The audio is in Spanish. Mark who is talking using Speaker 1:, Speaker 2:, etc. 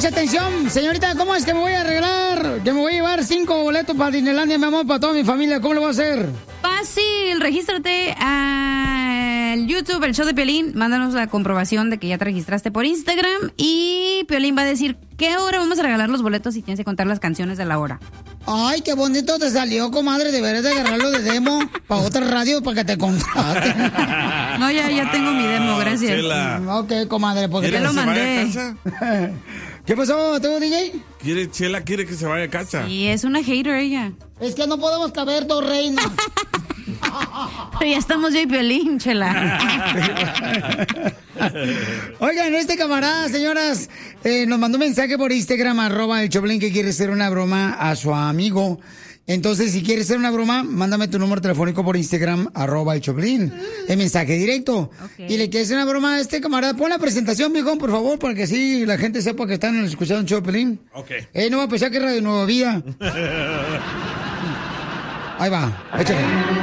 Speaker 1: mucha atención. Señorita, ¿cómo es que me voy a arreglar? Que me voy a llevar 5 boletos para Disneylandia, mi amor, para toda mi familia. ¿Cómo lo voy a hacer?
Speaker 2: Fácil, regístrate al YouTube, el show de Piolín. Mándanos la comprobación de que ya te registraste por Instagram. Y Piolín va a decir qué hora vamos a regalar los boletos y tienes que contar las canciones de la hora.
Speaker 1: Ay, qué bonito te salió, comadre. Deberías de agarrarlo de demo para otra radio para que te contraten.
Speaker 2: No, ya tengo mi demo, gracias.
Speaker 3: Chela.
Speaker 1: Ok, comadre, porque
Speaker 2: ya lo mandé.
Speaker 1: ¿Qué pasó, tú, DJ?
Speaker 3: Chela quiere que se vaya a casa.
Speaker 2: Y es una hater ella.
Speaker 1: Es que no podemos caber dos reinas.
Speaker 2: Pero ya estamos yo y Piolín, Chela.
Speaker 1: Oigan, este camarada, señoras, nos mandó un mensaje por Instagram, @el Choplin, que quiere hacer una broma a su amigo. Entonces, si quieres hacer una broma, mándame tu número telefónico por Instagram, @el Choplin. El mensaje directo.
Speaker 2: Okay.
Speaker 1: Y le quieres hacer una broma a este camarada. Pon la presentación, viejón, por favor, para que así la gente sepa que están escuchando un Choplin.
Speaker 3: Ok.
Speaker 1: No va a pensar que es Radio Nueva Vida. Ahí va, échale.